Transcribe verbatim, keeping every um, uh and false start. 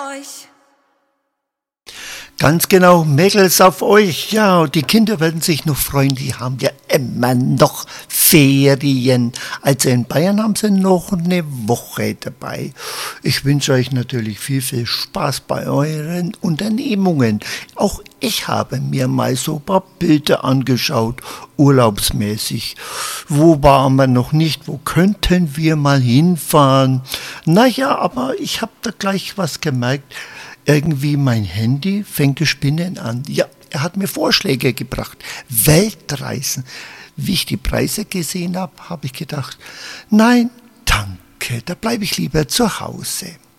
euch. Ganz genau, Mädels auf euch. Ja, die Kinder werden sich noch freuen, die haben ja immer noch Ferien. Also in Bayern haben sie noch eine Woche dabei. Ich wünsche euch natürlich viel, viel Spaß bei euren Unternehmungen. Auch ich habe mir mal so ein paar Bilder angeschaut, urlaubsmäßig. Wo waren wir noch nicht? Wo könnten wir mal hinfahren? Naja, aber ich habe da gleich was gemerkt. Irgendwie mein Handy fängt das Spinnen an. Ja, er hat mir Vorschläge gebracht. Weltreisen. Wie ich die Preise gesehen habe, habe ich gedacht, nein, danke, da bleibe ich lieber zu Hause.